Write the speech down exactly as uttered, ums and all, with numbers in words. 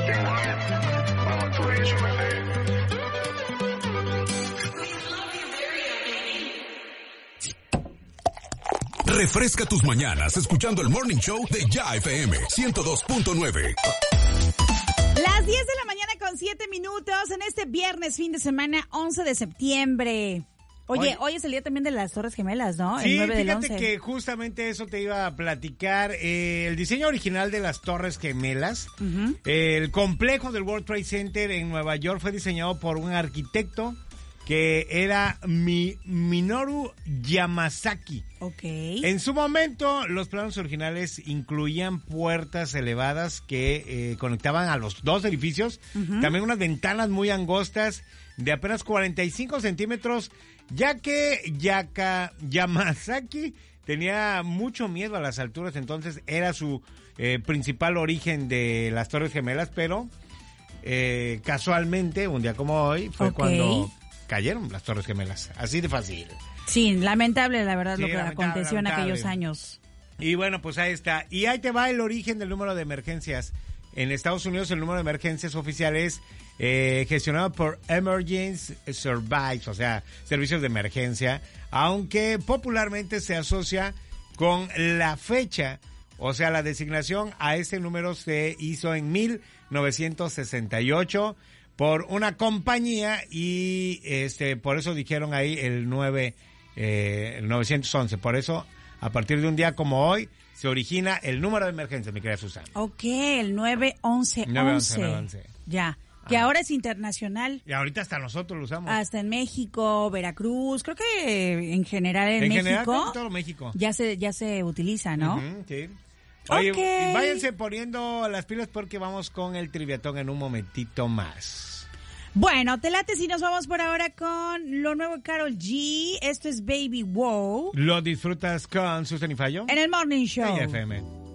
Refresca tus mañanas escuchando el Morning Show de Ya F M ciento dos punto nueve. Las diez de la mañana con siete minutos en este viernes, fin de semana, once de septiembre. Oye, Oye, hoy es el día también de las Torres Gemelas, ¿no? Sí, el nueve del fíjate once. que justamente eso te iba a platicar. Eh, el diseño original de las Torres Gemelas, uh-huh. eh, el complejo del World Trade Center en Nueva York fue diseñado por un arquitecto que era Mi, Minoru Yamasaki. Ok. En su momento, los planos originales incluían puertas elevadas que eh, conectaban a los dos edificios, uh-huh. también unas ventanas muy angostas de apenas cuarenta y cinco centímetros, ya que Yaka, Yamasaki tenía mucho miedo a las alturas, entonces era su eh, principal origen de las Torres Gemelas, pero eh, casualmente, un día como hoy, fue okay. cuando cayeron las Torres Gemelas, así de fácil. Sí, lamentable la verdad sí, lo que aconteció lamentable. en aquellos años. Y bueno, pues ahí está. Y ahí te va el origen del número de emergencias. En Estados Unidos el número de emergencias oficial es eh, gestionado por Emergency Services, o sea, servicios de emergencia, aunque popularmente se asocia con la fecha, o sea, la designación a este número se hizo en mil novecientos sesenta y ocho por una compañía y este por eso dijeron ahí el nueve, eh, el novecientos once. Por eso, a partir de un día como hoy, se origina el número de emergencia, mi querida Susana. Ok, el nueve once once. Ya, que ah. ahora es internacional. Y ahorita hasta nosotros lo usamos. Hasta en México, Veracruz, creo que en general en, en México. En general en todo México. Ya se, ya se utiliza, ¿no? Uh-huh, sí. Oye, okay. váyanse poniendo las pilas porque vamos con el triviatón en un momentito más. Bueno, te late si nos vamos por ahora con lo nuevo de Karol G. Esto es Baby Wow. ¿Lo disfrutas con Susana y Fallo? En el Morning Show. F M.